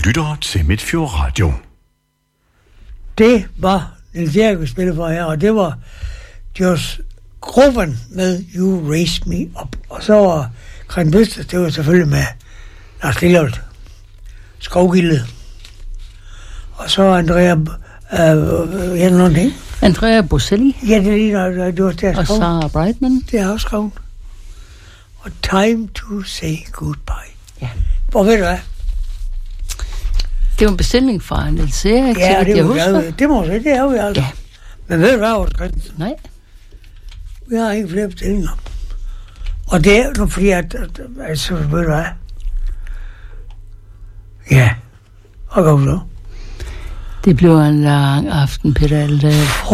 lytter til Midtfjord Radio. Det var Niels Erik, vi spillede for her, og det var Josh Groban med You Raise Me Up. Og så var Karen Bøster, det var selvfølgelig med Lars Lilleholt, Skovgildet. Og så Andrea, Andrea Bocelli. Ja, det er lige noget, det var der og Sarah Brightman. Det er også skrevet. Og Time to Say Goodbye. Ja. Og ved du hvad? Det var en bestilling fra Niels Erik. Ja, det må jeg sige, det er vi altså. Ja. Men ved du hvad, Aarhus Christensen? Nej. Vi har ikke flere bestillinger. Og det er nu fordi, altså, ved du hvad? Ja. Og gå så. Det blev en lang aften, Peter Aldahl.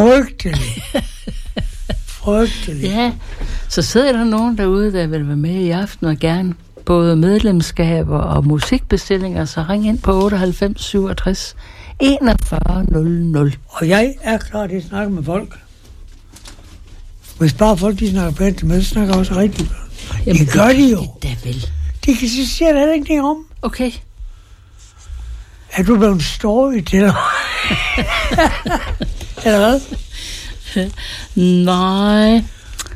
Frygtelig. Ja, så sidder der nogen derude, der vil være med i aften og gerne både medlemskaber og musikbestillinger, så ring ind på 98 67 41 00. Og jeg er klar til at snakke med folk. Hvis bare folk, de snakker pænt med, så snakker også rigtigt. Jamen, det gør de jo. Det vel. De kan sige, at der er ikke om. Okay. Er du blevet storyteller? Eller hvad? Nej.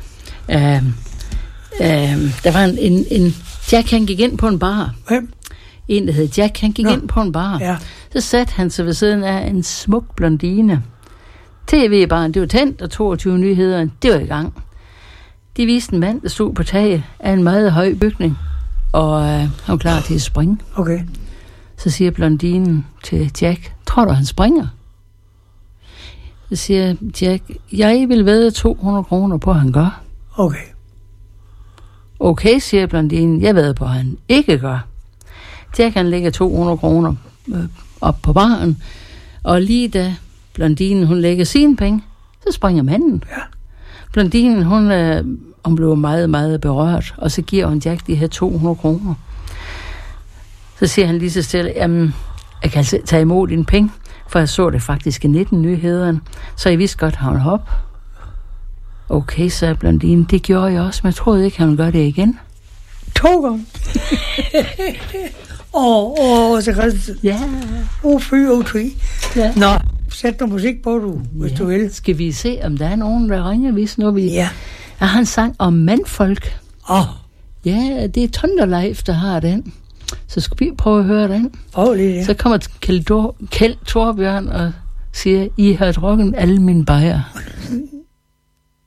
Der var en Jack, han gik ind på en bar. Hvem? En, der hed Jack, han gik ind på en bar. Ja. Så satte han sig ved siden af en smuk blondine. TV-baren, det var tændt, og 22 nyheder, det var i gang. De viste en mand, der stod på taget af en meget høj bygning, og han var klar til at springe. Okay. Så siger blondinen til Jack, tror du, han springer? Så siger Jack, jeg vil vædde 200 kroner på, at han gør. Okay. Okay, siger blondinen, jeg ved på, at han ikke gør. Jack, han lægger 200 kroner op på baren, og lige da blondinen, hun lægger sine penge, så springer manden. Ja. Blondinen, hun blev meget, meget berørt, og så giver hun Jack de her 200 kroner. Så siger han lige så stille, jamen, jeg kan altså tage imod dine penge, for jeg så det faktisk i 19 nyhederne, så jeg vidste godt, at han op. Okay, sagde blondinen, det gjorde jeg også, men jeg troede ikke, han ville gøre det igen. 2 gange? Så Christensen. Ja. Fy. Ja. Nå, sæt noget musik på, du, hvis du vil. Skal vi se, om der er nogen, der ringer, hvis nu vi... Ja. Er han sang om mandfolk? Ja, det er Thunderlife, der har den. Så skal vi prøve at høre den. Lige, ja. Så kommer Kjeld Thorbjørn og siger, I har drukket alle mine bajer.